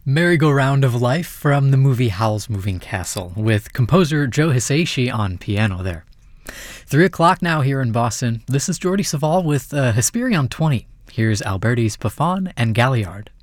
Merry-Go-Round of Life from the movie Howl's Moving Castle, with composer Joe Hisaishi on piano there. 3 o'clock now here in Boston. This is Jordy Saval with Hesperion 20. Here's Alberti's Pafon and Galliard.